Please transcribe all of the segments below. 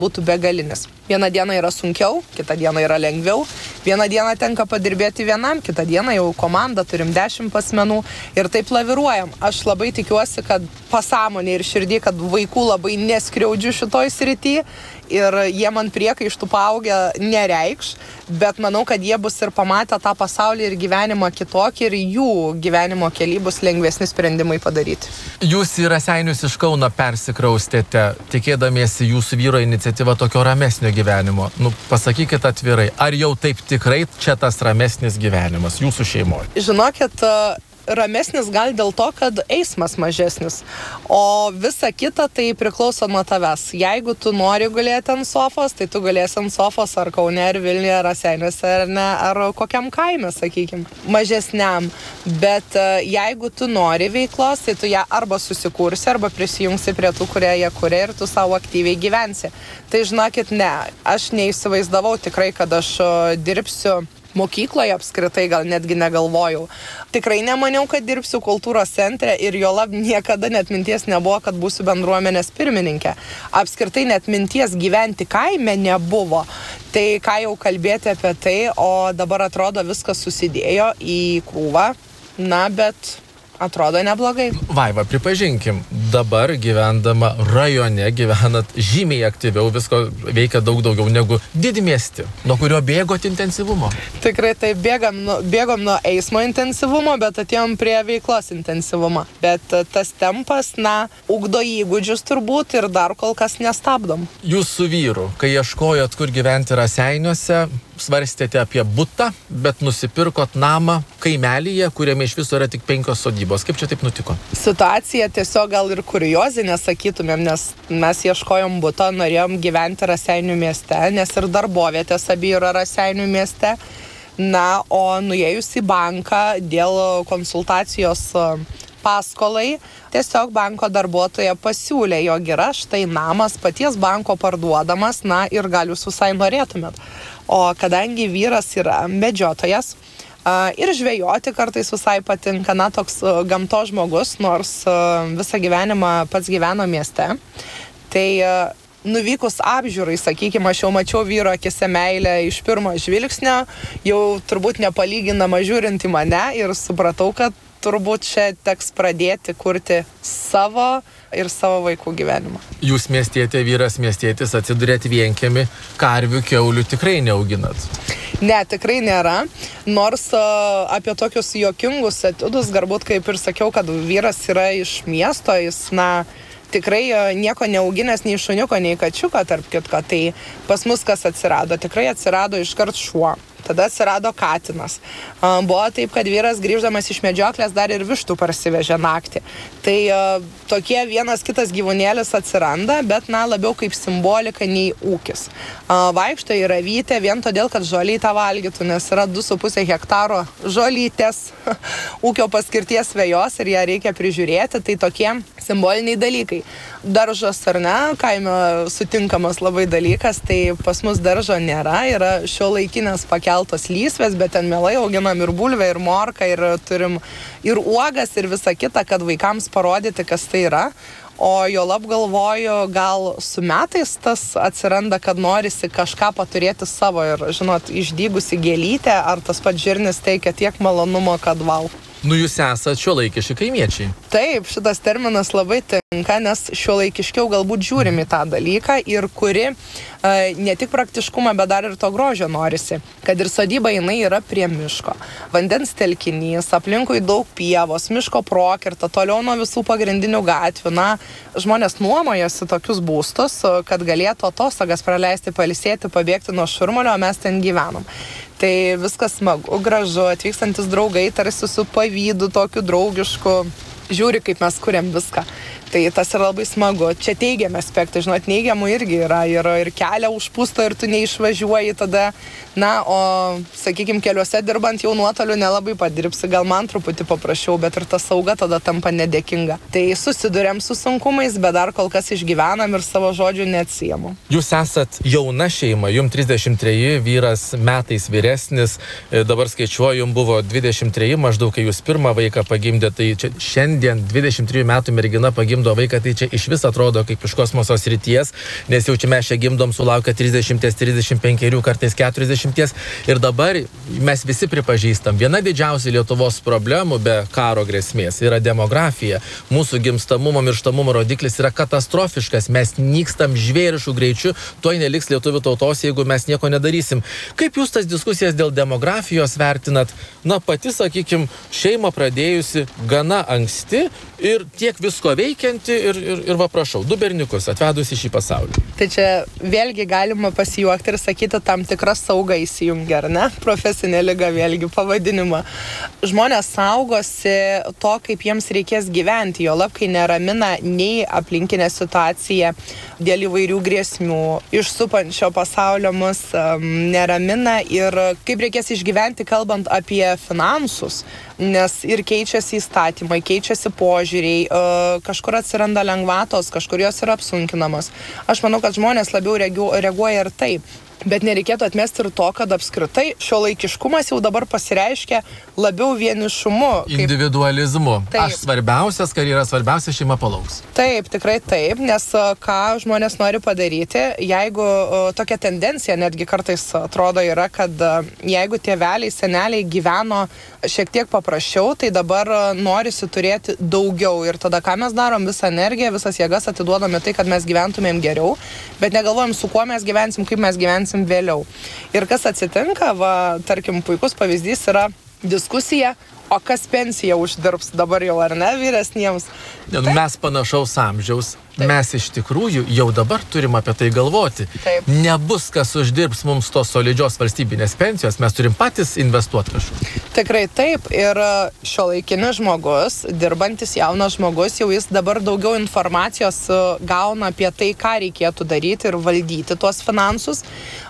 būtų begalinis. Vieną dieną yra sunkiau, kitą dieną yra lengviau, vieną dieną tenka padirbėti vienam, kitą dieną jau komanda, turim 10 asmenų ir taip laviruojam. Aš labai tikiuosi, kad pasąmonė ir širdį, kad vaikų labai neskriaudžiu šitoj srity ir jie man priekaištų paaugę nereikš, bet manau, kad jie bus ir pamatę tą pasaulį ir gyvenimą kitokį ir jų gyvenimo kely bus lengvesni sprendimai padaryti. Jūs į Raseinius iš Kauno persikraustėte, tikėdamiesi jūsų vyro iniciatyva tokio ramesnio gyvenimo. Pasakykit atvirai, ar jau taip tikrai čia tas ramesnis gyvenimas jūsų šeimoje? Žinokit, ramesnis gal dėl to, kad eismas mažesnis, o visa kita tai priklauso nuo tavęs. Jeigu tu nori gulėti ant sofos, tai tu galėsi ant sofos ar Kaune, ar Vilniuje, ar Raseiniuose, ar kokiam kaime, sakykime, mažesniam. Bet jeigu tu nori veiklos, tai tu ją arba susikursi, arba prisijungsi prie tų, kurie ją kuria ir tu savo aktyviai gyvensi. Tai žinokit, ne, aš neįsivaizdavau tikrai, kad aš dirbsiu mokykloje apskritai, gal netgi negalvojau. Tikrai nemaniau, kad dirbsiu kultūros centre ir juolab niekada net minties nebuvo, kad būsiu bendruomenės pirmininkė. Apskritai net minties gyventi kaime nebuvo. Tai ką jau kalbėti apie tai, o dabar atrodo viskas susidėjo į krūvą, bet atrodo neblogai. Vaiva, pripažinkim, dabar gyvendama rajone gyvenat žymiai aktyviau, visko veikia daug daugiau negu didmiestį, nuo kurio bėgot intensyvumo. Tikrai tai bėgom nuo eismo intensyvumo, bet atėjom prie veiklos intensyvumo. Bet tas tempas, ugdo įgūdžius turbūt ir dar kol kas nestabdom. Jūs su vyru, kai ieškojot, kur gyventi Raseiniuose, svarstėte apie butą, bet nusipirkot namą kaimelyje, kuriame iš viso yra tik 5 sodybos. Kaip čia taip nutiko? Situacija tiesiog gal ir kuriozinė, sakytumėm, nes mes ieškojom buto, norėjom gyventi Raseinių mieste, nes ir darbovietės abi yra Raseinių mieste. O nuėjus į banką dėl konsultacijos paskolai, tiesiog banko darbuotoja pasiūlė, jog yra štai namas paties banko parduodamas, ir gal jūs visai norėtumėt. O kadangi vyras yra medžiotojas ir žvejoti kartais visai patinka, toks gamtos žmogus, nors visą gyvenimą pats gyveno mieste, tai nuvykus apžiūrai, sakykime, aš jau mačiau vyro akise meilę iš pirmo žvilgsnio, jau turbūt nepalyginama žiūrint į mane ir supratau, kad turbūt čia teks pradėti kurti savo ir savo vaikų gyvenimą. Jūs miestietė, vyras miestietis, atsidurėt vienkiemy, karvių, kiaulių tikrai neauginat? Ne, tikrai nėra. Nors apie tokius juokingus etiudus, galbūt kaip ir sakiau, kad vyras yra iš miesto, jis, tikrai nieko neauginęs, nei šuniuko, nei kačiuko, tarp kitko. Tai pas mus kas atsirado? Tikrai atsirado iškart šuo. Tada atsirado katinas. Buvo taip, kad vyras grįždamas iš medžioklės dar ir vištų parsivežė naktį. Tai tokie vienas kitas gyvūnėlis atsiranda, bet labiau kaip simbolika nei ūkis. Vaikšto į ravytę vien todėl, kad žolytę valgytų, nes yra 2,5 hektaro žolytės ūkio paskirties vejos ir ją reikia prižiūrėti, tai tokie simboliniai dalykai. Daržas ar ne, kaime sutinkamas labai dalykas, tai pas mus daržo nėra, yra šiuolaikinės pakeltos lysvės, bet ten mielai auginam ir bulvę, ir morką, ir turim ir uogas, ir visą kitą, kad vaikams parodyti, kas tai yra. O juolab galvoju, gal su metais tas atsiranda, kad norisi kažką paturėti savo ir, išdygusi gėlytę ar tas pats žirnis teikia tiek malonumo, kad vau. Jūs esat šiuolaikiški kaimiečiai. Taip, šitas terminas labai tinka, nes šiuolaikiškiau galbūt žiūrim į tą dalyką ir kuri ne tik praktiškumą, bet dar ir to grožio norisi. Kad ir sodyba jinai yra prie miško. Vandens telkinys, aplinkui daug pievos, miško prokirta, toliau nuo visų pagrindinių gatvių. Žmonės nuomojasi tokius būstus, kad galėtų atostogas praleisti, pailsėti, pabėgti nuo šurmulio, o mes ten gyvenam. Tai viskas smagu, gražu, atvykstantis draugai tarsi su pavydu tokiu draugišku, žiūri, kaip mes kuriam viską. Tai tas yra labai smagu. Čia teigiami aspektai, neigiamų irgi yra. Ir kelią užpūsto ir tu neišvažiuoji tada. O, sakykime, keliuose dirbant jau nuotoliu nelabai padirbsi. Gal man truputį paprašiau, bet ir ta sauga tada tampa nedėkinga. Tai susiduriam su sunkumais, bet dar kol kas išgyvenam ir savo žodžių neatsiemu. Jūs esat jauna šeima, jums 33, vyras metais vyresnis, dabar skaičiuoju, jums buvo 23, maždaug kai jūs pirmą vaiką pagimdėte, tai čia šiandien 23 metų mergina pagimdo vaiką, tai čia iš vis atrodo kaip iš kosmoso srities, nes jau čia mes čia gimdom sulaukę 30, 35, kartais 40 ir dabar mes visi pripažįstam, viena didžiausia Lietuvos problemų be karo grėsmės yra demografija. Mūsų gimstamumo, mirštamumo rodiklis yra katastrofiškas, mes nykstam žvėriškų greičių, tuoj neliks lietuvių tautos, jeigu mes nieko nedarysim. Kaip jūs tas diskusijas dėl demografijos vertinat? Na, pati, sakykim, šeimą pradėjusi gana anksti ir tiek visko veikianti ir va prašau, 2 berniukus atvedusi šį pasaulį. Tai čia vėlgi galima pasijuokti ir sakyti, tam tikra sauga įsijungia, ar ne? Profesinė liga vėlgi pavadinimą. Žmonės saugosi to, kaip jiems reikės gyventi, jo lab, kai neramina nei aplinkinė situacija dėl įvairių grėsmių, išsupančio pasaulio mus neramina ir kaip reikės išgyventi, kalbant apie finansus, nes ir keičiasi įstatymai, keičiasi požiūriai, kažkur atsiranda lengvatos, kažkur jos yra apsunkinamos. Aš manau, kad žmonės labiau reaguoja ir taip. Bet nereikėtų atmesti ir to, kad apskritai šiuolaikiškumas jau dabar pasireiškia labiau vienišumu. Individualizmu. Taip. Aš svarbiausias, karjera svarbiausia, šeima palauks. Taip, tikrai taip, nes ką žmonės nori padaryti, jeigu tokia tendencija netgi kartais atrodo yra, kad jeigu tėveliai, seneliai gyveno šiek tiek paprasčiau, tai dabar norisi turėti daugiau. Ir tada ką mes darom, visą energiją, visas jėgas atiduodame tai, kad mes gyventumėm geriau, bet negalvojam, su kuo mes gyvensim, kaip mes gyvensim vėliau. Ir kas atsitinka, va, tarkim, puikus pavyzdys yra diskusija, o kas pensiją uždirbs dabar jau, ar ne, vyresniems. Mes panašaus amžiaus, mes iš tikrųjų jau dabar turim apie tai galvoti. Taip. Nebus, kas uždirbs mums tos solidžios valstybinės pensijos, mes turim patys investuoti kažkur. Tikrai taip, ir šiuolaikinis žmogus, dirbantis jaunas žmogus, jau jis dabar daugiau informacijos gauna apie tai, ką reikėtų daryti ir valdyti tuos finansus.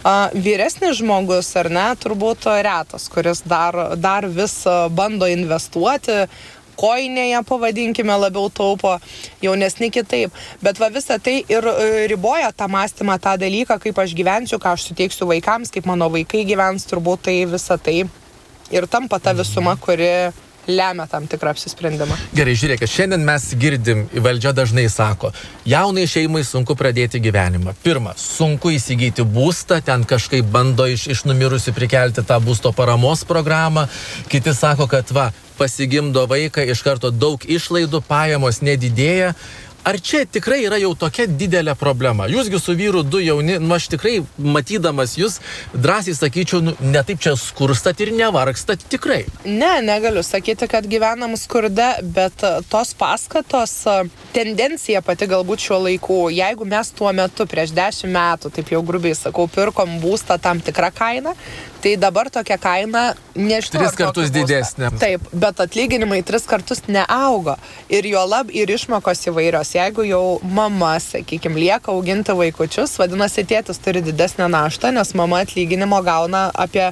Vyresnis žmogus, ar ne, turbūt retas, kuris dar vis bando investuoti, koinėje, pavadinkime, labiau taupo, jaunesni kitaip. Bet va visą tai ir riboja tą mąstymą, tą dalyką, kaip aš gyvensiu, ką aš suteiksiu vaikams, kaip mano vaikai gyvens, turbūt tai visą tai ir tampa ta visuma, kuri lemia tam tikrą apsisprendimą. Gerai, žiūrėkit, šiandien mes girdim, valdžia dažnai sako, jaunai šeimai sunku pradėti gyvenimą. Pirma, sunku įsigyti būstą, ten kažkaip bando iš numirusių prikelti tą būsto paramos programą. Kiti sako, kad va, pasigimdo vaiką, iš karto daug išlaidų, pajamos nedidėja. Ar čia tikrai yra jau tokia didelė problema? Jūsgi su vyru 2 jauni, aš tikrai matydamas jūs drąsiai sakyčiau, ne taip čia skurstat ir nevargstat tikrai. Ne, negaliu sakyti, kad gyvenam skurde, bet tos paskatos, tendencija pati galbūt šiuo laiku, jeigu mes tuo metu prieš 10 metų, taip jau grubiai sakau, pirkom būstą tam tikrą kainą, tai dabar tokia kaina nežinau. 3 kartus didesnė. Taip, bet atlyginimai 3 kartus neaugo. Ir juolab ir išmokos įvairios. Jeigu jau mama, sakykime, lieka auginti vaikučius, vadinasi, tėtis turi didesnę naštą, nes mama atlyginimo gauna apie,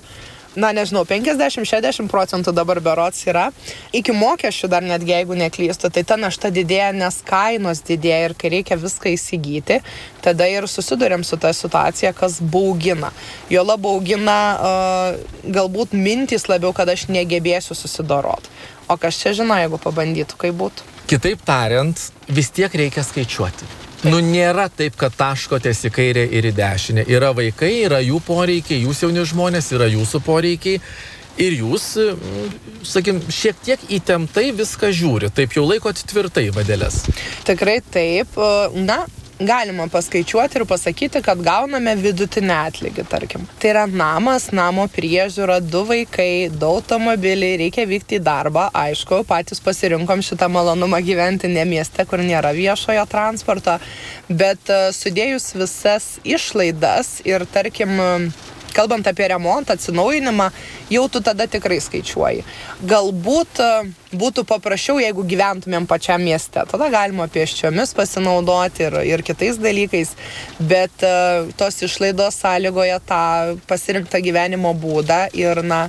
50-60% dabar berods yra. Iki mokesčių dar netgi, jeigu neklystu, tai ta našta didėja, nes kainos didėja ir kai reikia viską įsigyti, tada ir susidurėm su ta situacija, kas baugina. Juolab baugina galbūt mintys labiau, kad aš negebėsiu susidoroti. O kas čia žino, jeigu pabandytų, kaip būtų? Kitaip tariant, vis tiek reikia skaičiuoti. Nėra taip, kad taškotės į kairę ir į dešinę. Yra vaikai, yra jų poreikiai, jūs jauni žmonės, yra jūsų poreikiai. Ir jūs, sakim, šiek tiek įtemptai viską žiūri. Taip jau laikot tvirtai vadeles. Tikrai taip. Galima paskaičiuoti ir pasakyti, kad gauname vidutinę atlygį, tarkim. Tai yra namas, namo priežiūra, 2 vaikai, 2 automobiliai, reikia vykti į darbą. Aišku, patys pasirinkom šitą malonumą gyventi ne mieste, kur nėra viešojo transporto, bet sudėjus visas išlaidas ir, tarkim, kalbant apie remontą, atsinaujinimą, jau tu tada tikrai skaičiuoji. Galbūt būtų paprasčiau, jeigu gyventumėm pačiam mieste. Tada galima pėsčiomis pasinaudoti ir kitais dalykais, bet tos išlaidos sąlygoja tą pasirinktą gyvenimo būdą ir,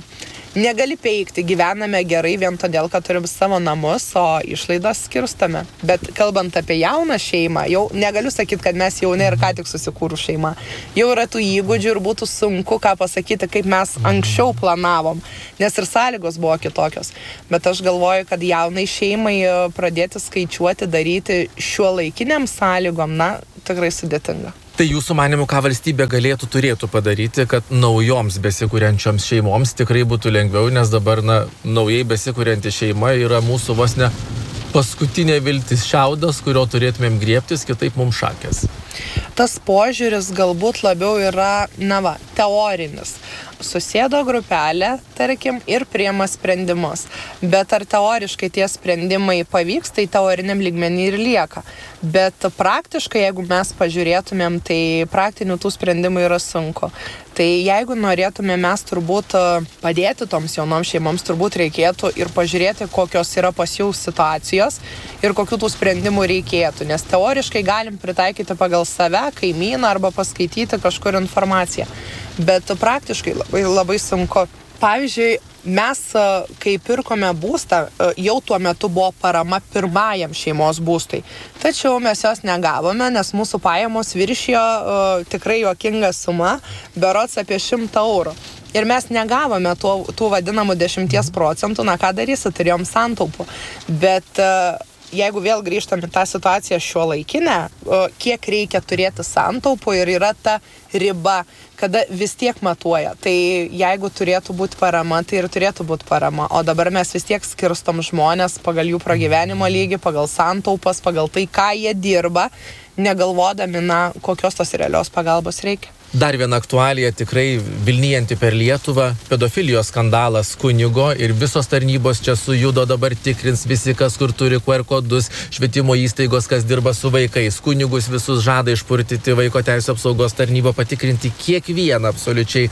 negali peikti, gyvename gerai vien todėl, kad turim savo namus, o išlaidas skirstame. Bet kalbant apie jauną šeimą, jau negaliu sakyti, kad mes jauni ir ką tik susikūrų šeima. Jau yra tų įgūdžių ir būtų sunku ką pasakyti, kaip mes anksčiau planavom, nes ir sąlygos buvo kitokios. Bet aš galvoju, kad jaunai šeimai pradėti skaičiuoti, daryti šiuolaikiniam sąlygom, na, tikrai sudėtinga. Tai jūsų manimu, ką valstybė turėtų padaryti, kad naujoms besikuriančioms šeimoms tikrai būtų lengviau, nes dabar, naujai besikurianti šeima yra mūsų vos ne paskutinė viltis, šiaudas, kurio turėtumėm griebtis, kitaip mums šakės. Tas požiūris galbūt labiau yra, teorinis. Susėdo grupelė, tarkim, ir priema sprendimus. Bet ar teoriškai tie sprendimai pavyks, tai teoriniam lygmenį ir lieka. Bet praktiškai, jeigu mes pažiūrėtumėm, tai praktinių tų sprendimų yra sunku. Tai jeigu norėtume mes turbūt padėti toms jaunoms šeimoms, turbūt reikėtų ir pažiūrėti, kokios yra pas jų situacijos ir kokių tų sprendimų reikėtų. Nes teoriškai galim pritaikyti pagal save, kaimyną arba paskaityti kažkur informaciją. Bet praktiškai labai sunku. Pavyzdžiui, mes, kai pirkome būstą, jau tuo metu buvo parama pirmajam šeimos būstui. Tačiau mes jos negavome, nes mūsų pajamos viršijo tikrai juokingą sumą, berods apie 100 eurų. Ir mes negavome tų vadinamų 10%, ką darysi, turėjom santaupų. Bet jeigu vėl grįžtam į tą situaciją šiuolaikinę, kiek reikia turėti santaupų ir yra ta riba, kada vis tiek matuoja. Tai jeigu turėtų būti parama, tai ir turėtų būti parama. O dabar mes vis tiek skirstom žmonės pagal jų pragyvenimo lygį, pagal santaupas, pagal tai, ką jie dirba, negalvodami, kokios tos realios pagalbos reikia. Dar viena aktualija tikrai vilnijanti per Lietuvą, pedofilijos skandalas kunigo ir visos tarnybos čia sujudo, dabar tikrins visi, kas kur turi QR kodus, švietimo įstaigos, kas dirba su vaikais, kunigus visus žada išpurtyti, vaiko teisų apsaugos tarnybą patikrinti kiekvieną absoliučiai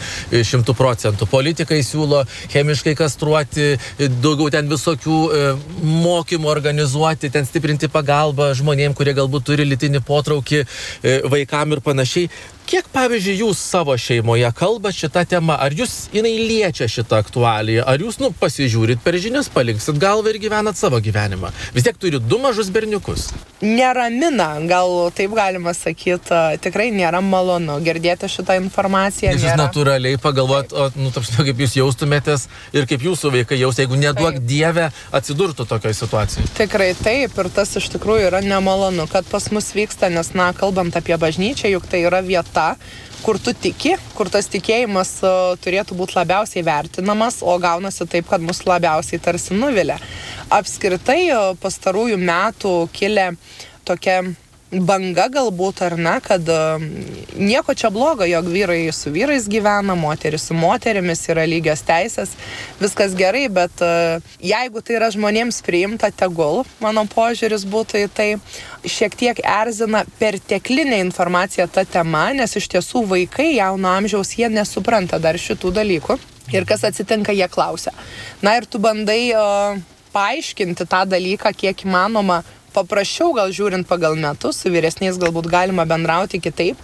100%. Politikai siūlo chemiškai kastruoti, daugiau ten visokių mokymų organizuoti, ten stiprinti pagalbą žmonėm, kurie galbūt turi lytinį potraukį vaikam ir panašiai. Kiek, pavyzdžiui, jūs savo šeimoje kalba šitą temą? Ar jūs jinai liečia šitą aktualiją? Ar jūs, pasižiūrit per žinias, palinksit galvą ir gyvenat savo gyvenimą? Vis tiek turi 2 mažus berniukus. Neramina, gal taip galima sakyti, tikrai nėra malonu girdėti šitą informaciją. Nes jūs natūraliai pagalvot, kaip jūs jaustumėtės ir kaip jūsų vaikai jaus, jeigu neduok Dieve atsidurtų tokioj situacijai. Tikrai taip, ir tas iš tikrųjų yra nemalonu, kad pas mus vyksta, nes, kalbant apie bažnyčią, juk tai yra vieta, kur tu tiki, kur tas tikėjimas turėtų būti labiausiai vertinamas, o gaunasi taip, kad mus labiausiai tarsi nuvilia. Apskritai pastarųjų metų kilė tokia banga galbūt, ar ne, kad nieko čia blogo, jog vyrai su vyrais gyvena, moteris su moterimis, yra lygios teisės, viskas gerai, bet jeigu tai yra žmonėms priimta, tegul, mano požiūris būtų į tai, šiek tiek erzina perteklinė informacija ta tema, nes iš tiesų vaikai jauno amžiaus, jie nesupranta dar šitų dalykų ir kas atsitinka, jie klausia. Ir tu bandai paaiškinti tą dalyką, kiek įmanoma, paprasčiau gal žiūrint pagal metus, su vyresniais galbūt galima bendrauti kitaip,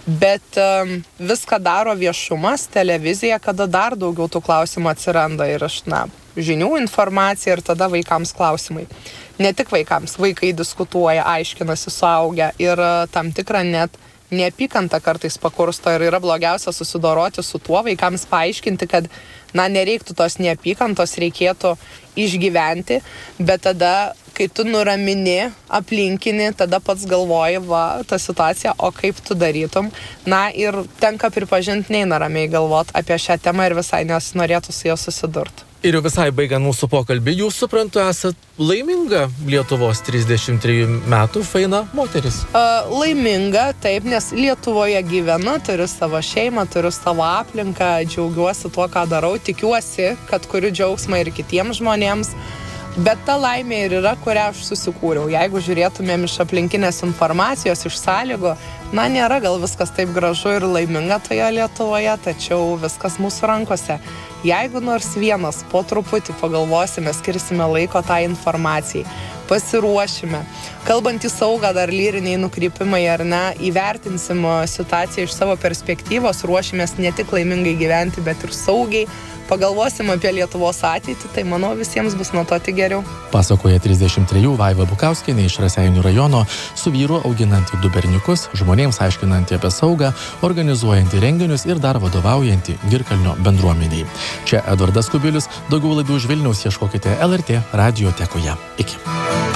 bet viską daro viešumas, televizija, kada dar daugiau tų klausimų atsiranda ir žinių informacija ir tada vaikams klausimai. Ne tik vaikams, vaikai diskutuoja, aiškinasi suaugę ir tam tikrą net neapykantą kartais pakursto ir yra blogiausia susidoroti su tuo, vaikams paaiškinti, kad nereiktų tos neapykantos, reikėtų išgyventi, bet tada, kai tu nuramini aplinkinį, tada pats galvoji, ta situacija, o kaip tu darytum. Ir tenka pripažinti, neina ramiai galvoti apie šią temą ir visai nesinorėtų su jo susidurti. Ir jau visai baigiant mūsų pokalbį, jūs, suprantu, esat laiminga Lietuvos 33 metų faina moteris. Laiminga, taip, nes Lietuvoje gyvenu, turiu savo šeimą, turiu savo aplinką, džiaugiuosi tuo, ką darau, tikiuosi, kad kuriu džiaugsmą ir kitiems žmonėms. Bet ta laimė ir yra, kurią aš susikūriau. Jeigu žiūrėtumėm iš aplinkinės informacijos, iš sąlygų, Na, nėra gal viskas taip gražu ir laiminga toje Lietuvoje, tačiau viskas mūsų rankose. Jeigu nors vienas po truputį pagalvosime, skirsime laiko tai informacijai, pasiruošime. Kalbant į saugą, dar lyriniai nukrypimai ar ne, įvertinsim situaciją iš savo perspektyvos, ruošimės ne tik laimingai gyventi, bet ir saugiai. Pagalvosim apie Lietuvos ateitį, tai manau visiems bus nuo to tik geriau. Pasakoja 33 Vaiva Bukauskienė iš Raseinių rajono, su vyru auginanti 2 berniukus, žmonėms aiškinanti apie saugą, organizuojanti renginius ir dar vadovaujanti Girkalnio bendruomeniai. Čia Edvardas Kubilius, daugiau laidų už Vilniaus ieškokite LRT radiotekoje. Iki.